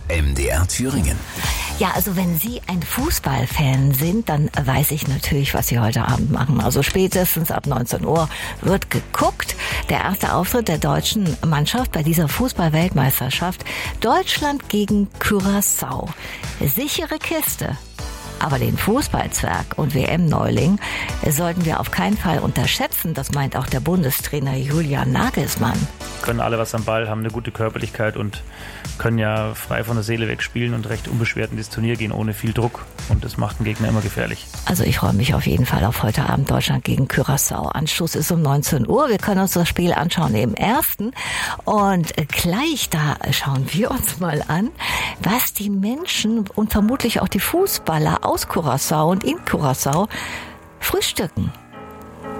MDR Thüringen. Ja, also wenn Sie ein Fußballfan sind, dann weiß ich natürlich, was Sie heute Abend machen. Also spätestens ab 19 Uhr wird geguckt. Der erste Auftritt der deutschen Mannschaft bei dieser Fußball-Weltmeisterschaft. Deutschland gegen Curaçao. Sichere Kiste. Aber den Fußballzwerg und WM-Neuling sollten wir auf keinen Fall unterschätzen. Das meint auch der Bundestrainer Julian Nagelsmann. Können alle was am Ball, haben eine gute Körperlichkeit und können ja frei von der Seele weg spielen und recht unbeschwert in das Turnier gehen, ohne viel Druck. Und das macht den Gegner immer gefährlich. Also ich freue mich auf jeden Fall auf heute Abend Deutschland gegen Curaçao. Anschluss ist um 19 Uhr. Wir können uns das Spiel anschauen im ersten. Und gleich da schauen wir uns mal an, was die Menschen und vermutlich auch die Fußballer aus Curaçao und in Curaçao frühstücken.